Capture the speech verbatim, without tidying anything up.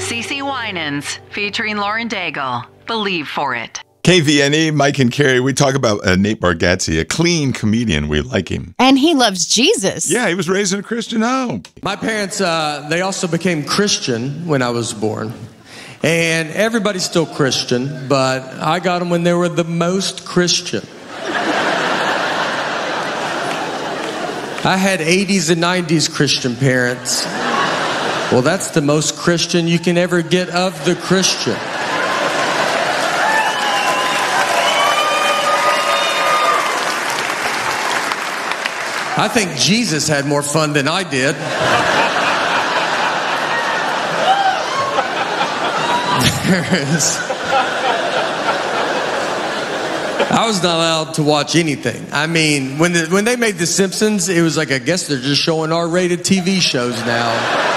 CeCe Winans, featuring Lauren Daigle. Believe for it. K V N E, Mike and Carrie, we talk about uh, Nate Bargatze, a clean comedian. We like him. And he loves Jesus. Yeah, he was raised in a Christian home. My parents, uh, they also became Christian when I was born. And everybody's still Christian, but I got them when they were the most Christian. I had eighties and nineties Christian parents. Well, that's the most Christian you can ever get of the Christian. I think Jesus had more fun than I did. I was not allowed to watch anything. I mean, when the, when they made The Simpsons, it was like, I guess they're just showing R-rated T V shows now.